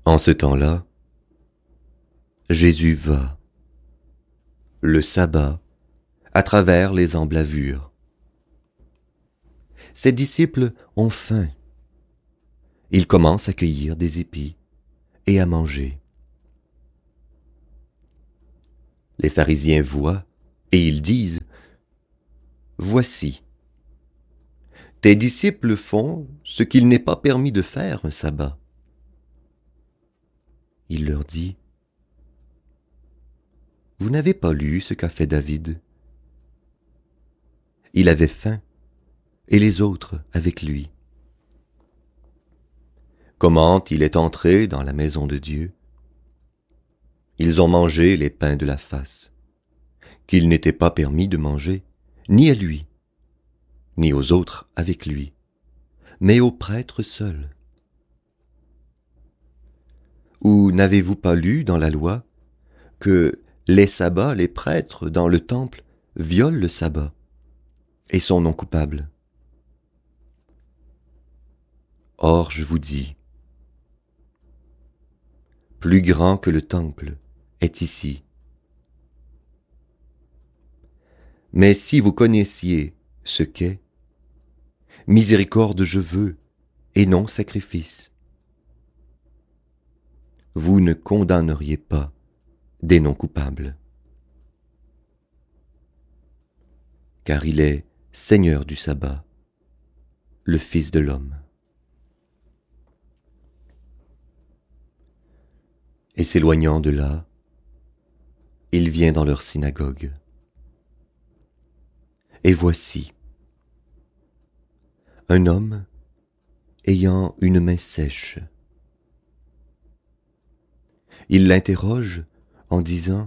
En ce temps-là, Jésus va, le sabbat, à travers les emblavures. Ses disciples ont faim. Ils commencent à cueillir des épis et à manger. Les pharisiens voient et ils disent « Voici, tes disciples font ce qu'il n'est pas permis de faire un sabbat. » Il leur dit « Vous n'avez pas lu ce qu'a fait David? Il avait faim, et les autres avec lui. Comment il est entré dans la maison de Dieu? Ils ont mangé les pains de la face, qu'il n'était pas permis de manger, ni à lui, ni aux autres avec lui, mais aux prêtres seuls. Ou n'avez-vous pas lu dans la loi que les sabbats, les prêtres dans le temple, violent le sabbat et sont non coupables? Or, je vous dis, plus grand que le temple est ici. Mais si vous connaissiez ce qu'est, miséricorde je veux, et non sacrifice, vous ne condamneriez pas des non coupables. Car il est Seigneur du sabbat, le Fils de l'homme. Et s'éloignant de là, il vient dans leur synagogue. Et voici, un homme ayant une main sèche. Il l'interroge en disant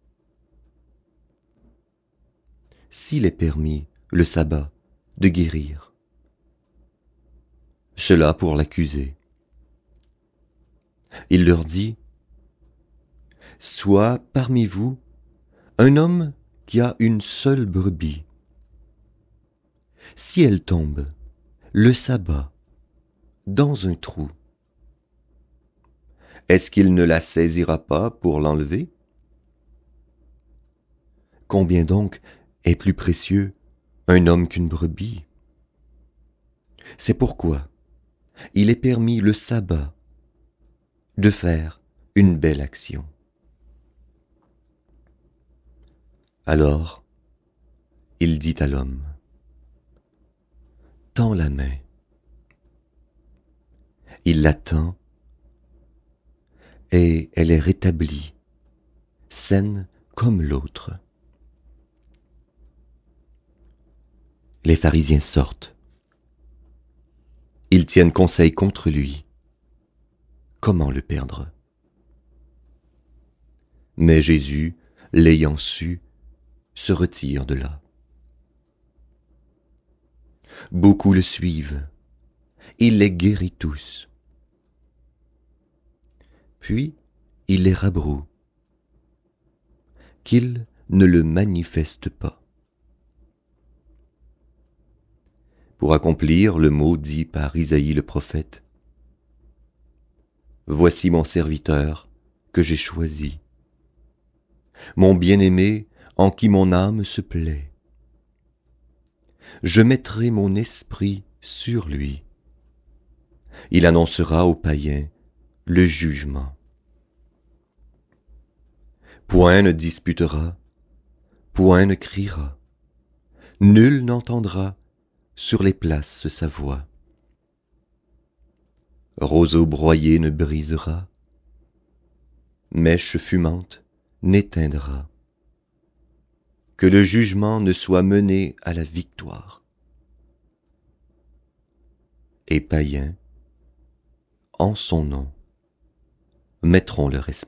« S'il est permis, le sabbat, de guérir », cela pour l'accuser. Il leur dit « Soit parmi vous un homme qui a une seule brebis. Si elle tombe, le sabbat, dans un trou, est-ce qu'il ne la saisira pas pour l'enlever? Combien donc est plus précieux un homme qu'une brebis? C'est pourquoi il est permis le sabbat de faire une belle action. » Alors, il dit à l'homme, « Tends la main. » Il la tend, et elle est rétablie, saine comme l'autre. Les pharisiens sortent. Ils tiennent conseil contre lui. Comment le perdre? Mais Jésus, l'ayant su, se retire de là. Beaucoup le suivent. Il les guérit tous. Puis il les rabroue, qu'ils ne le manifestent pas, pour accomplir le mot dit par Isaïe le prophète. « Voici mon serviteur que j'ai choisi, mon bien-aimé en qui mon âme se plaît. Je mettrai mon esprit sur lui. Il annoncera aux païens le jugement. Point ne disputera, point ne criera, nul n'entendra sur les places sa voix. Roseau broyé ne brisera, mèche fumante n'éteindra. Que le jugement ne soit mené à la victoire. Et païens, en son nom, mettront leur espérance. »